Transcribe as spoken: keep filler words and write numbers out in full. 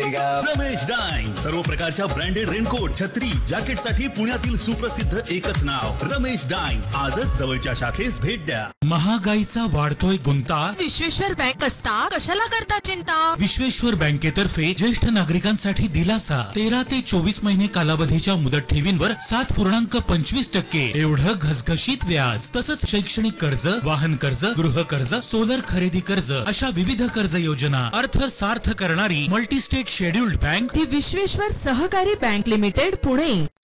मिलेगा। रमेश डाईंग, सर्व प्रकारच्या ब्रँडेड रेनकोट, छत्री, जॅकेट साठी पुण्यातील सुप्रसिद्ध एकच नाव रमेश डाईंग. आजच जवळच्या शाखेस भेट द्या. महागाईचा वाढतोय गुंता, विश्वेश्वर बँक असता कशाला करता चिंता. विश्वेश्वर बँकेतर्फे ज्येष्ठ नागरिकांसाठी दिलासा. तेरा ते चोवीस महिने कालावधीच्या मुदत ठेवींवर सात पूर्णांक पंचवीस टक्के एवढं घसघशीत व्याज. तसंच शैक्षणिक कर्ज, वाहन कर्ज, गृह कर्ज, सोलर खरेदी कर्ज अशा विविध कर्ज योजना. अर्थ सार्थ करणारी मल्टी स्टेट शेड्युल्ड बँक ती विश्वेश्वर सहकारी बँक लिमिटेड पुणे.